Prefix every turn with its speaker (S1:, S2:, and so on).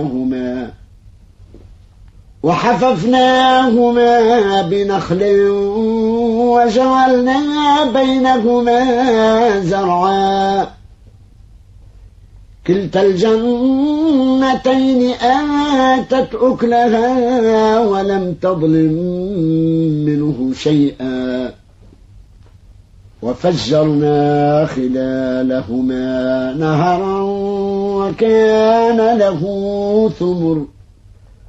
S1: وحففناهما بنخل وجعلنا بينهما زرعا كلتا الجنتين آتت أكلها ولم تظلم منه شيئا وفجرنا خلالهما نهرا وكان له ثمر